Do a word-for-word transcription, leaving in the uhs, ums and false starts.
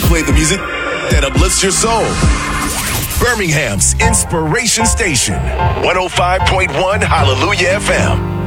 play the music that uplifts your soul. Birmingham's Inspiration Station, one oh five point one Hallelujah F M.